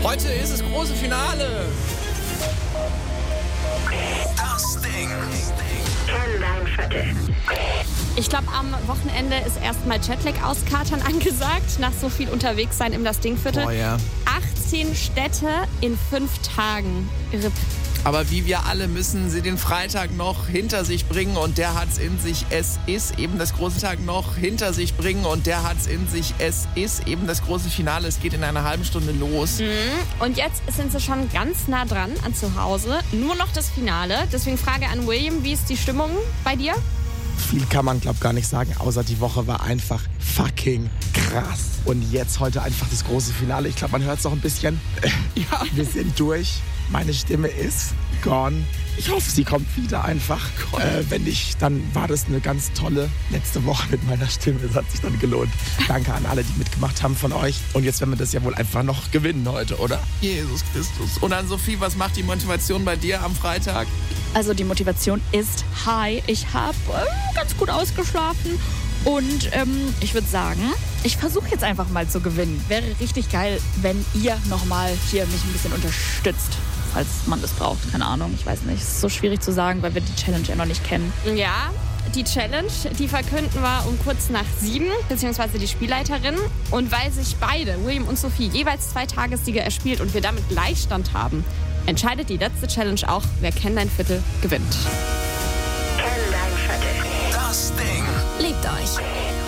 Heute ist das große Finale. Das Ding. Kenn dein Viertel. Ich glaube, am Wochenende ist erstmal Jetlag auskatern angesagt, nach so viel unterwegs sein im Das Ding-Viertel. Oh ja. 18 Städte in 5 Tagen. RIP. Aber wie wir alle müssen sie den Freitag noch hinter sich bringen und der hat's in sich. Es ist eben das große Tag noch hinter sich bringen und der hat's in sich. Es ist eben das große Finale. Es geht in einer halben Stunde los. Und jetzt sind sie schon ganz nah dran an zu Hause. Nur noch das Finale. Deswegen Frage an William, wie ist die Stimmung bei dir? Viel kann man, gar nicht sagen, außer die Woche war einfach fucking krass. Und jetzt heute einfach das große Finale. Ich glaube, man hört es noch ein bisschen. Ja, wir sind durch. Meine Stimme ist gone. Ich hoffe, sie kommt wieder einfach. Wenn nicht, dann war das eine ganz tolle letzte Woche mit meiner Stimme. Das hat sich dann gelohnt. Danke an alle, die mitgemacht haben von euch. Und jetzt werden wir das ja wohl einfach noch gewinnen heute, oder? Jesus Christus. Und an Sophie, was macht die Motivation bei dir am Freitag? Also die Motivation ist high. Ich habe ganz gut ausgeschlafen. Und ich würde sagen, ich versuche jetzt einfach mal zu gewinnen. Wäre richtig geil, wenn ihr nochmal hier mich ein bisschen unterstützt. Falls man das braucht, keine Ahnung, ich weiß nicht. Es ist so schwierig zu sagen, weil wir die Challenge ja noch nicht kennen. Ja, die Challenge, die verkünden wir um kurz nach 7, beziehungsweise die Spielleiterin. Und weil sich beide, William und Sophie, jeweils 2 Tagessieger erspielt und wir damit Gleichstand haben, entscheidet die letzte Challenge auch, wer Kenn dein Viertel gewinnt. Kenn dein Viertel. Das Ding. Liebt euch.